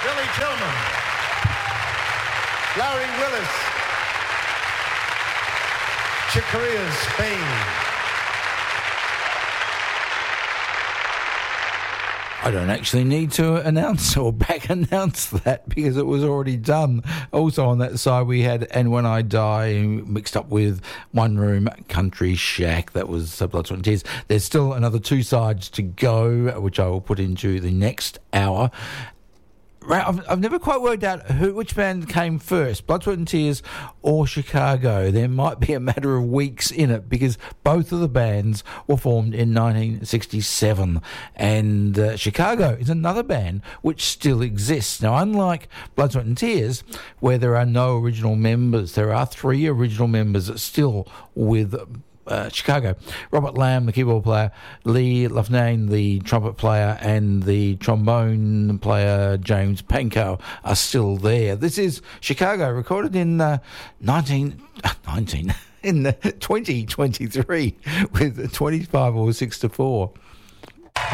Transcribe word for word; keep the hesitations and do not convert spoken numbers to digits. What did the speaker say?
Billy Tillman, Larry Willis, Chick Corea, Spain. I don't actually need to announce or back announce that because it was already done. Also on that side we had And When I Die mixed up with One Room Country Shack. That was uh, Blood, Sweat and Tears. There's still another two sides to go, which I will put into the next hour. Right, I've, I've never quite worked out who which band came first, Blood, Sweat and Tears or Chicago. There might be a matter of weeks in it because both of the bands were formed in nineteen sixty-seven. And uh, Chicago is another band which still exists. Now, unlike Blood, Sweat and Tears, where there are no original members, there are three original members still with Uh, Chicago. Robert Lamb, the keyboard player, Lee Loughnane, the trumpet player, and the trombone player, James Pankow, are still there. This is Chicago, recorded in uh, nineteen, uh, nineteen in twenty twenty-three with twenty-five or six to four.